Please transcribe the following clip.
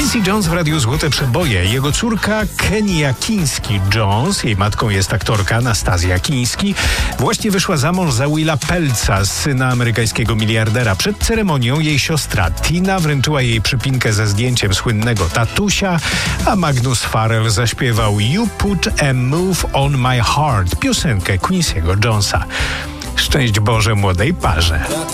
Quincy Jones w Radiu Złote Przeboje. Jego córka Kenia Kiński-Jones, jej matką jest aktorka Anastazja Kiński, właśnie wyszła za mąż za Willa Peltza, syna amerykańskiego miliardera. Przed ceremonią jej siostra Tina wręczyła jej przypinkę ze zdjęciem słynnego tatusia, a Magnus Farrell zaśpiewał You Put a Move on My Heart, piosenkę Quincy'ego Jonesa. Szczęść Boże młodej parze.